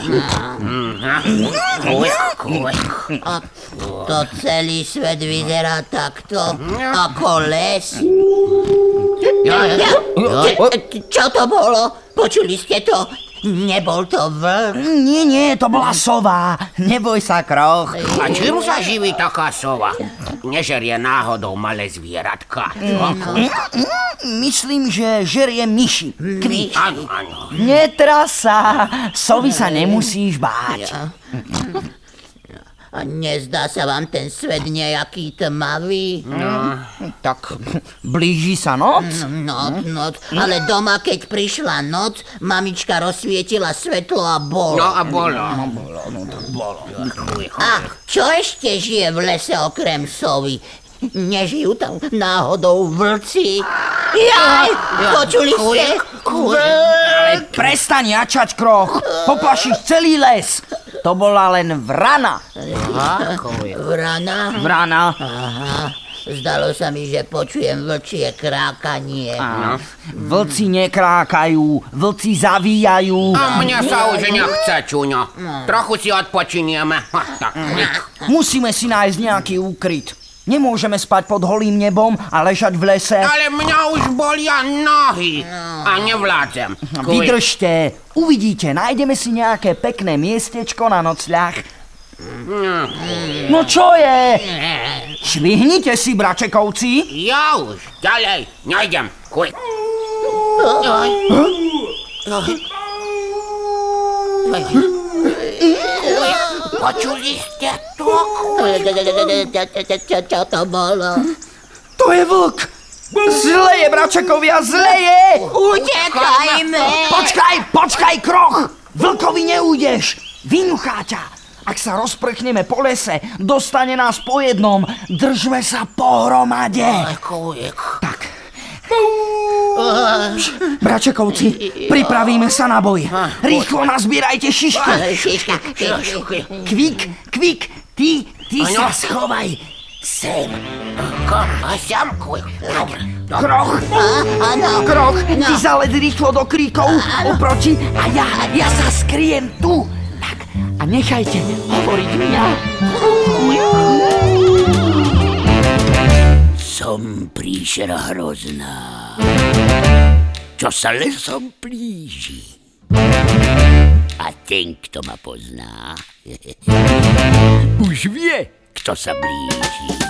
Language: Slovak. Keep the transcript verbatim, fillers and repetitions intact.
A to celý svet vyzerá takto, ako les. Čo to bolo? Počuli ste to? Nebol to vlk? Nie, nie, to bola sova. Neboj sa, Kroch. A čím sa živí taká sova? Nežerie náhodou malé zvieratka? Myslím, že žerie myši. Kvík. Áno, áno. Netras sa. Sovy sa nemusíš báť. A nezdá sa vám ten svet nejaký tmavý? No, tak blíži sa noc? Noc, noc. Ale doma, keď prišla noc, mamička rozsvietila svetlo a bolo. No a bolo. No bolo, no tak bolo. A čo ešte žije v lese okrem sovy? Nežijú tam náhodou vlci? Jaj, počuli ste? Ale prestaň jačať, Kroch. Poplašíš celý les. To bola len vrana. Vrana? Vrana. Aha, zdalo sa mi, že počujem vlčie krákanie. Áno. Vlci nekrákajú, vlci zavíjajú. A mne sa už nechce, Čuňo. Trochu si odpočinieme. Tak, Musíme si nájsť nejaký úkryt. Nemôžeme spať pod holým nebom a ležať v lese. ale mňa už bolia nohy. A nevládzem. Vydržte, uvidíte, nájdeme si nejaké pekné miestečko na nocľah. No čo je? Švihnite si, bračekovci. Ja už, ďalej, nejdem. Kuj. Počuli ste to? Čo to bolo? To je vlk. Zle je, bračekovia, zle je. Utekajme! Počkaj, počkaj, Kroch. Vlkovi neújdeš. Vynuchá ťa. Ak sa rozprchneme po lese, dostane nás po jednom. Držme sa pohromade. Tak. Bračekovci, pripravíme sa na boj. Rýchlo nazbierajte šišky. Kvik, kvik, ty, ty sa schovaj sem. Kam? A sem, kuj. Kroch, Kroch, ty zaled rýchlo do kríkov oproti a ja, ja sa skriem tu. Tak, a nechajte hovoriť mňa. Som príšera hrozná, čo sa lesom plíži. A ten, kto ma pozná, už vie, kto sa blíži.